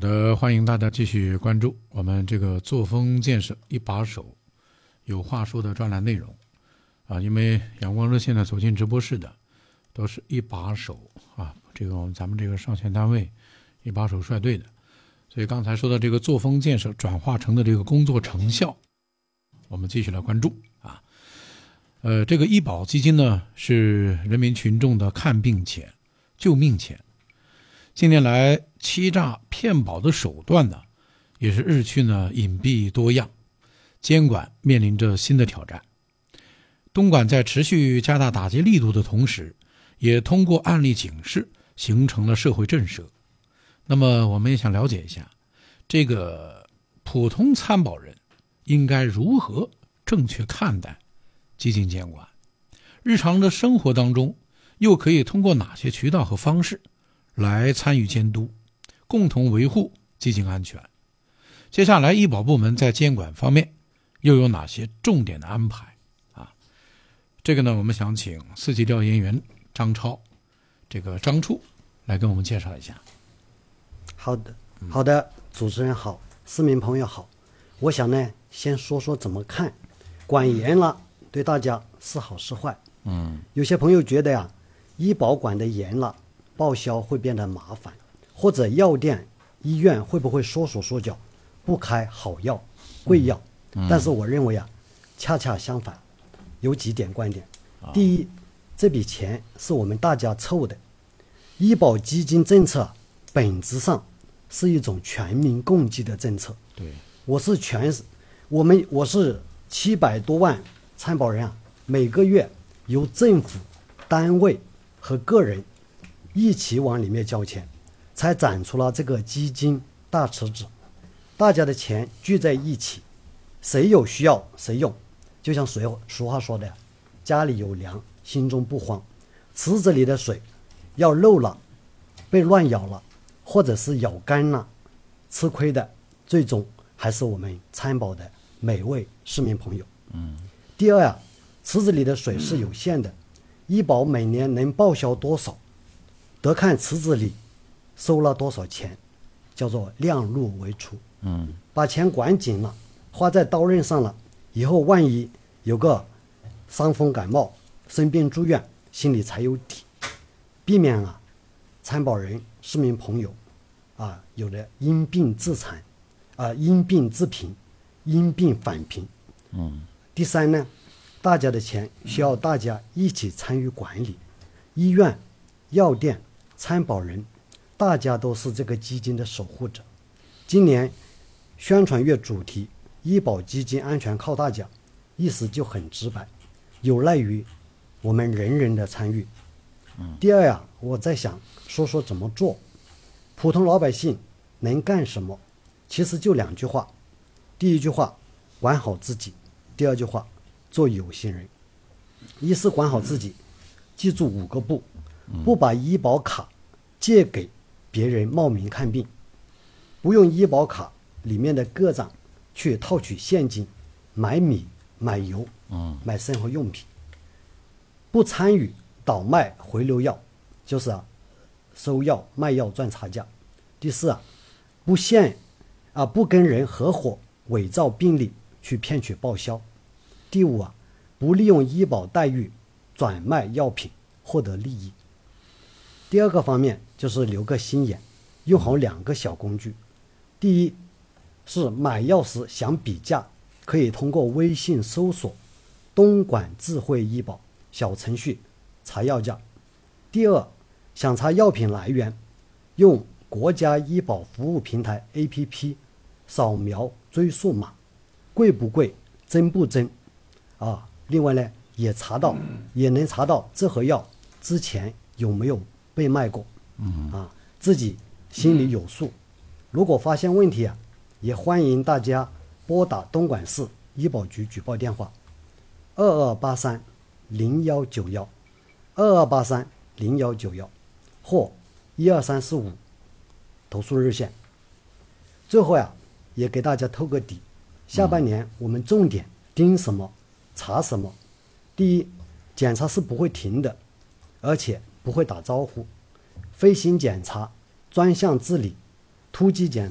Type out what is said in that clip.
的，欢迎大家继续关注我们这个作风建设一把手有话说的专栏内容因为阳光热线呢走进直播室的都是一把手这个咱们这个上线单位一把手率队的，所以刚才说的这个作风建设转化成的这个工作成效，我们继续来关注这个医保基金呢是人民群众的看病钱、救命钱。近年来欺诈骗保的手段呢也是日趋隐蔽多样，监管面临着新的挑战。东莞在持续加大打击力度的同时，也通过案例警示形成了社会震慑。那么我们也想了解一下，这个普通参保人应该如何正确看待基金监管，日常的生活当中又可以通过哪些渠道和方式来参与监督，共同维护基金安全。接下来医保部门在监管方面又有哪些重点的安排这个呢我们想请4级调研员张超，这个张处来跟我们介绍一下。 好的，主持人好，市民朋友好。我想呢先说说怎么看，管严了对大家是好是坏。有些朋友觉得医保管得严了，报销会变得麻烦，或者药店医院会不会缩手缩脚不开好药贵药。但是我认为恰恰相反，有几点观点。第一，这笔钱是我们大家凑的，医保基金政策本质上是一种全民共济的政策。 对， 我是700多万参保人每个月由政府单位和个人一起往里面交钱，才展出了这个基金大池子。大家的钱聚在一起，谁有需要谁用。就像俗话说的，家里有粮心中不慌。池子里的水要漏了，被乱舀了，或者是舀干了，吃亏的最终还是我们参保的每位市民朋友。第二池子里的水是有限的，医保每年能报销多少，得看池子里收了多少钱，叫做量入为出。把钱管紧了，花在刀刃上了，以后万一有个伤风感冒生病住院，心里才有底，避免参保人市民朋友有的因病致残因病致贫，因病返贫。第三呢，大家的钱需要大家一起参与管理，医院、药店、参保人，大家都是这个基金的守护者。今年宣传月主题医保基金安全靠大家，意思就很直白，有赖于我们人人的参与。第二我在想说说怎么做。普通老百姓能干什么？其实就2句话。第一句话，管好自己；第二句话，做有心人。一是管好自己，记住5个不：不把医保卡借给别人冒名看病，不用医保卡里面的个账去套取现金买米买油买生活用品，不参与倒卖回流药，就是收药卖药赚差价。第四不跟人合伙伪造病历去骗取报销。第五不利用医保待遇转卖药品获得利益。第二个方面就是留个心眼，用好2个小工具。第一是买药时想比价，可以通过微信搜索东莞智慧医保小程序查药价。第二，想查药品来源，用国家医保服务平台 APP 扫描追溯码，贵不贵真不真另外呢也能查到这盒药之前有没有被卖过自己心里有数。如果发现问题也欢迎大家拨打东莞市医保局举报电话22830191 22830191或12345投诉热线。最后也给大家透个底，下半年我们重点盯什么查什么。第一，检查是不会停的，而且不会打招呼。飞行检查、专项治理、突击检